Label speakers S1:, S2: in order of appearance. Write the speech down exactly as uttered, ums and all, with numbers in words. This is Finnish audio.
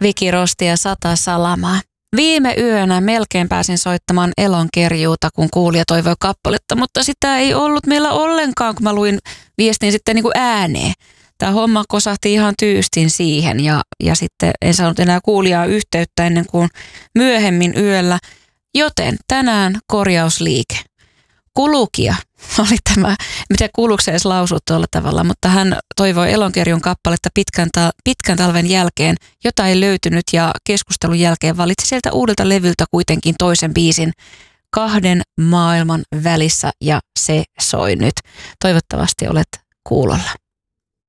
S1: Viki Rosti ja Sata Salamaa. Viime yönä melkein pääsin soittamaan Elonkerjuuta, kun kuulija toivoi kappaletta, mutta sitä ei ollut meillä ollenkaan, kun mä luin viestin sitten niin kuin ääneen. Tämä homma kosahti ihan tyystin siihen ja, ja sitten en saanut enää kuulijaa yhteyttä ennen kuin myöhemmin yöllä, joten tänään korjausliike. Kulukija oli tämä, mitä kuuluuko se edes lausua tuolla tavalla, mutta hän toivoi Elonkerjun kappaletta pitkän, ta- pitkän talven jälkeen, jota ei löytynyt ja keskustelun jälkeen valitsi sieltä uudelta levyltä kuitenkin toisen biisin Kahden maailman välissä ja se soi nyt. Toivottavasti olet kuulolla.